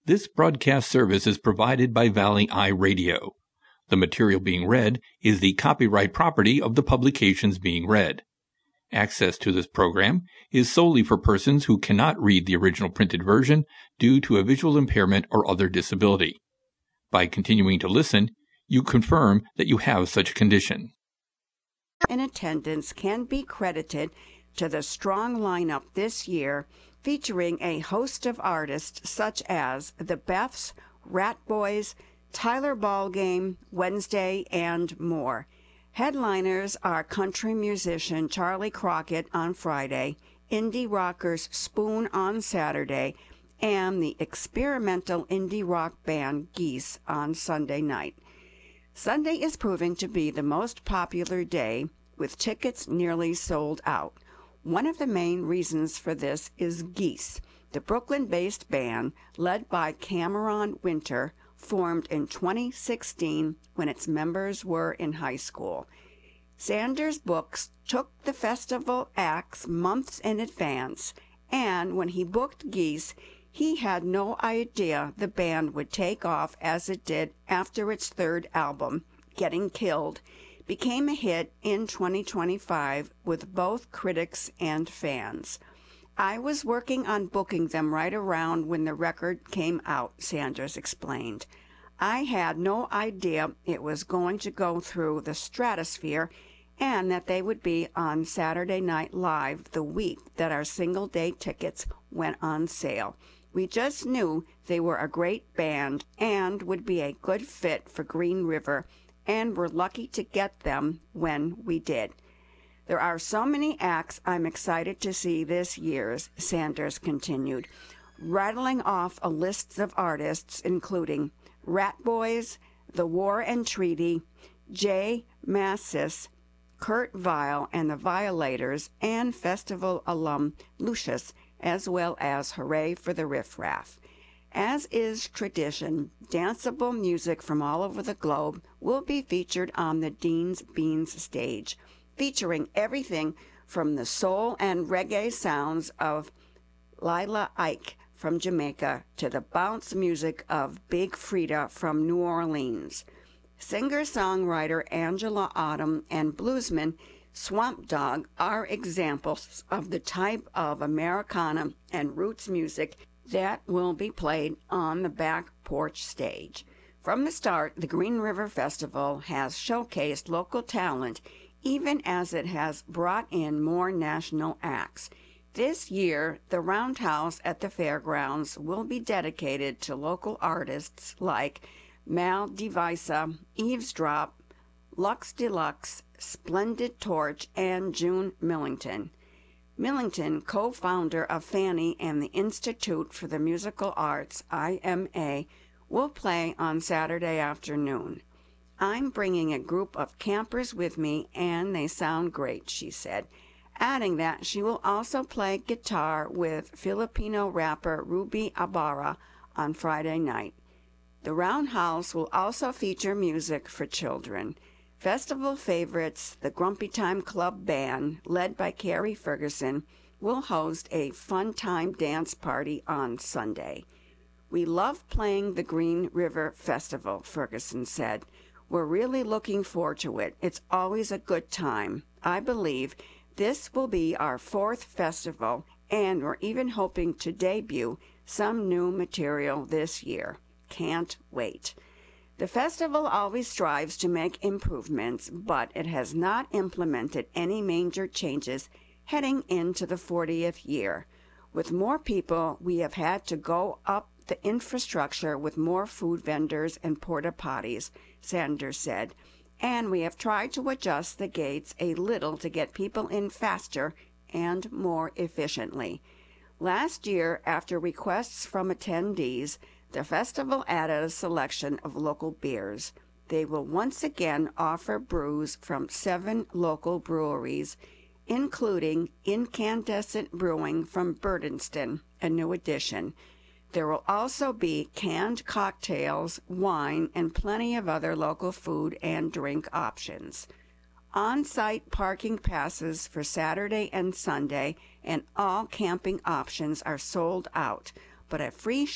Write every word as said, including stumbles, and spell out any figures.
This broadcast service is provided by Valley Eye Radio. The material being read is the copyright property of the publications being read. Access to this program is solely for persons who cannot read the original printed version due to a visual impairment or other disability. By continuing to listen, you confirm that you have such a condition. In attendance can be credited to the strong lineup this year, featuring a host of artists such as the Beths, Rat Boys, Tyler Ballgame, Wednesday, and more. Headliners are country musician Charlie Crockett on Friday, indie rockers Spoon on Saturday, and the experimental indie rock band Geese on Sunday night. Sunday is proving to be the most popular day, with tickets nearly sold out. One of the main reasons for this is Geese, the Brooklyn-based band led by Cameron Winter, formed in twenty sixteen when its members were in high school. Sanders Books took the festival acts months in advance, and when he booked Geese, he had no idea the band would take off as it did after its third album, Getting Killed, became a hit in twenty twenty-five with both critics and fans. I was working on booking them right around when the record came out, Sanders explained. I had no idea it was going to go through the stratosphere and that they would be on Saturday Night Live the week that our single-day tickets went on sale. We just knew they were a great band and would be a good fit for Green River, and we're lucky to get them when we did. There are so many acts I'm excited to see this year, Sanders continued, rattling off a list of artists including Rat Boys, The War and Treaty, Jay Mascis, Kurt Vile and the Violators, and festival alum Lucius, as well as Hooray for the Riff Raff. As is tradition, danceable music from all over the globe will be featured on the Dean's Beans stage, featuring everything from the soul and reggae sounds of Lila Ike from Jamaica to the bounce music of Big Frida from New Orleans. Singer-songwriter Angela Autumn and bluesman Swamp Dogg are examples of the type of Americana and roots music that will be played on the back porch stage. From the start, the Green River Festival has showcased local talent, even as it has brought in more national acts. This year, the Roundhouse at the fairgrounds will be dedicated to local artists like Mal Divisa, Eavesdrop, Lux Deluxe, Splendid Torch, and June Millington. Millington, co-founder of Fanny and the Institute for the Musical Arts, I M A, will play on Saturday afternoon. I'm bringing a group of campers with me, and they sound great, she said, adding that she will also play guitar with Filipino rapper Ruby Ibarra on Friday night. The Roundhouse will also feature music for children. Festival favorites, the Grumpy Time Club Band, led by Carrie Ferguson, will host a fun time dance party on Sunday. We love playing the Green River Festival, Ferguson said. We're really looking forward to it. It's always a good time. I believe this will be our fourth festival, and we're even hoping to debut some new material this year. Can't wait. The festival always strives to make improvements, but it has not implemented any major changes heading into the fortieth year. With more people, we have had to go up the infrastructure with more food vendors and porta potties, Sanders said, and we have tried to adjust the gates a little to get people in faster and more efficiently. Last year, after requests from attendees, the festival added a selection of local beers. They will once again offer brews from seven local breweries, including Incandescent Brewing from Burdenston, a new addition. There will also be canned cocktails, wine, and plenty of other local food and drink options. On-site parking passes for Saturday and Sunday and all camping options are sold out, but a free